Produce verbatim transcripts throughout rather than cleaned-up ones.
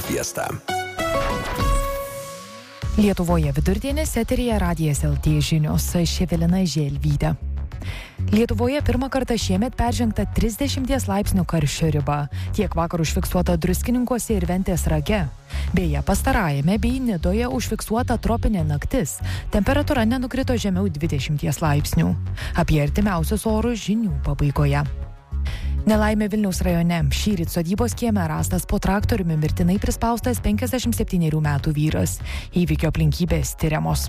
Fiesta. Lietuvoje vidurdienis, eteryje Radijas L T žinios, aš Evelina Želvytė. Lietuvoje pirmą kartą šiemet peržengta trisdešimties laipsnių karščio riba. Tiek vakar užfiksuota Druskininkuose ir Ventės rage. Beje, pastarajame bei Nidoje užfiksuota tropinė naktis. Temperatūra nenukrito žemiau dvidešimties laipsnių. Apie artimiausius orus žinių pabaigoje. Nelaimė Vilniaus rajone. Šįryt sodybos kieme rastas po traktoriumi mirtinai prispaustas penkiasdešimt septynerių metų vyras. Įvykio aplinkybės tiriamos.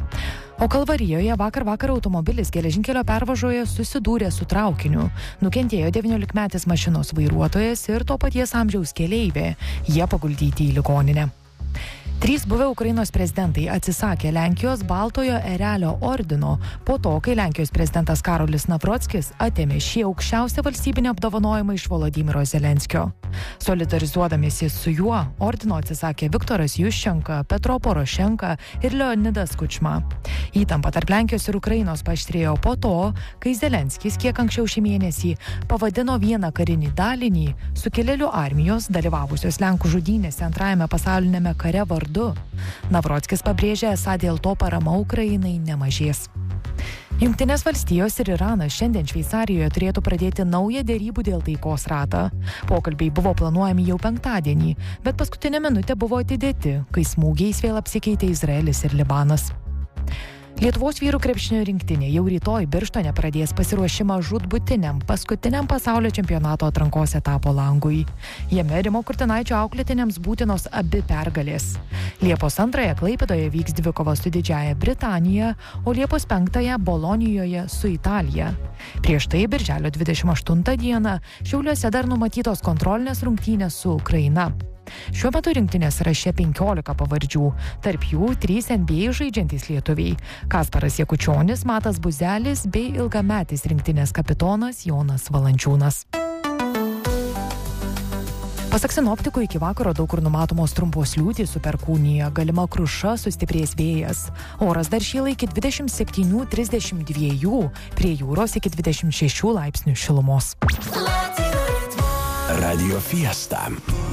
O Kalvarijoje vakar vakar automobilis geležinkelio pervažoje susidūrė su traukiniu. Nukentėjo devyniolikmetis mašinos vairuotojas ir to paties amžiaus keleivė. Jie paguldyti į ligoninę. Trys buvę Ukrainos prezidentai atsisakė Lenkijos Baltojo Erelio ordino po to, kai Lenkijos prezidentas Karolis Navrockis atėmė šį aukščiausią valstybinį apdovanojimą iš Volodymyro Zelenskio. Solidarizuodamiesi su juo, ordino atsisakė Viktoras Juščenka, Petro Porošenka ir Leonidas Kučma. Įtampa tarp Lenkijos ir Ukrainos paaštrėjo po to, kai Zelenskis kiek anksčiau šį mėnesį pavadino vieną karinį dalinį sukilėlių armijos dalyvavusios Lenkų žudynėse antrajame pasaulinėme kare vardu. Navrockis pabrėžė, esą dėl to parama Ukrainai nemažės. Jungtinės valstijos ir Iranas šiandien Šveicarijoje turėtų pradėti naują derybų dėl taikos ratą. Pokalbiai buvo planuojami jau penktadienį, bet paskutinė minutė buvo atidėti, kai smūgiais vėl apsikeitė Izraelis ir Libanas. Lietuvos vyrų krepšinio rinktinė jau rytoj Birštone pradės pasiruošimą žūtbūtiniam paskutiniam pasaulio čempionato atrankos etapo langui. Jame Rimo Kurtinaičio auklėtiniams būtinos abi pergalės. Liepos antrąją Klaipėdoje vyks dvikova su Didžiąja Britanija, o Liepos penktąją Bolonijoje su Italija. Prieš tai birželio dvidešimt aštuntą dieną Šiauliuose dar numatytos kontrolinės rungtynės su Ukraina. Šiuo metu rinktinės rašė penkiolika pavardžių, tarp jų trys N B A žaidžiantys lietuviai – Kasparas Jakučionis, Matas Buzelis bei ilgametis rinktinės kapitonas Jonas Valančiūnas. Pasak sinoptikų, iki vakaro daug kur numatomos trumpos liūtys su perkūnija, galima kruša, sustiprės vėjas. Oras dar šyla iki dvidešimt septynių trisdešimt dviejų, prie jūros iki dvidešimt šešių laipsnių šilumos. Radio Fiesta.